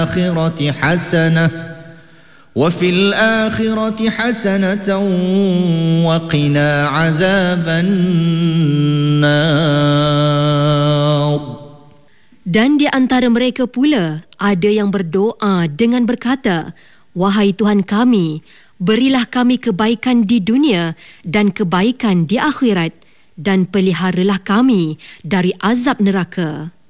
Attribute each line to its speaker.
Speaker 1: الآخرة حسنة وفي الآخرة حسنة وقنا عذاب النار.
Speaker 2: Dan di antara mereka pula ada yang berdoa dengan berkata, "Wahai Tuhan kami, berilah kami kebaikan di dunia dan kebaikan di akhirat, dan peliharalah kami dari azab neraka."